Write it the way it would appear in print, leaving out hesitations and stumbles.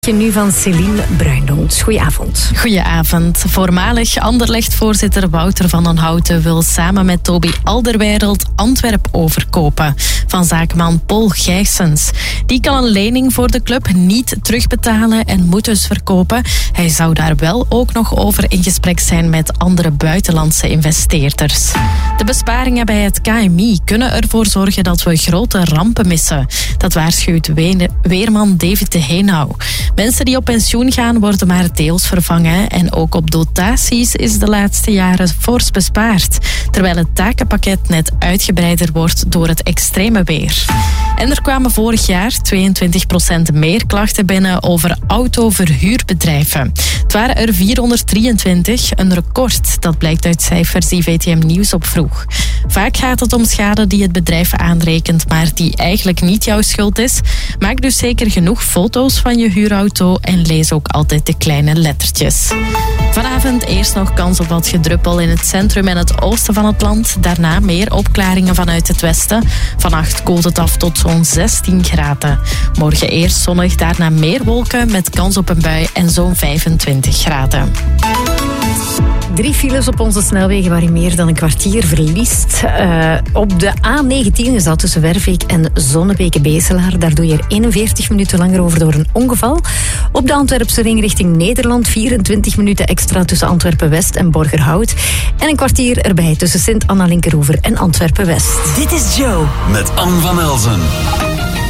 Nu van Céline Bruindonks. Goedenavond. Goedenavond. Voormalig Anderlecht-voorzitter Wouter van den Houten wil samen met Toby Alderweireld Antwerp overkopen van zakenman Paul Gijsens. Die kan een lening voor de club niet terugbetalen en moet dus verkopen. Hij zou daar wel ook nog over in gesprek zijn met andere buitenlandse investeerders. De besparingen bij het KMI kunnen ervoor zorgen dat we grote rampen missen. Dat waarschuwt weerman David de Heenau. Mensen die op pensioen gaan worden maar deels vervangen en ook op dotaties is de laatste jaren fors bespaard, terwijl het takenpakket net uitgebreider wordt door het extreme weer. En er kwamen vorig jaar 22% meer klachten binnen over autoverhuurbedrijven. Het waren er 423, een record. Dat blijkt uit cijfers die VTM Nieuws opvroeg. Vaak gaat het om schade die het bedrijf aanrekent, maar die eigenlijk niet jouw schuld is. Maak dus zeker genoeg foto's van je huurauto en lees ook altijd de kleine lettertjes. Vanavond eerst nog kans op wat gedruppel in het centrum en het oosten van het land. Daarna meer opklaringen vanuit het westen. Vannacht koelt het af tot zo'n 16 graden. Morgen eerst zonnig, daarna meer wolken met kans op een bui en zo'n 25 graden. 3 files op onze snelwegen waar je meer dan een kwartier verliest. Op de A19 is dat tussen Werveek en Zonnebeke-Beselaar. Daar doe je er 41 minuten langer over door een ongeval. Op de Antwerpse ring richting Nederland 24 minuten extra tussen Antwerpen-West en Borgerhout. En een kwartier erbij tussen Sint-Anna-Linkeroever en Antwerpen-West. Dit is Joe met Anne van Elzen.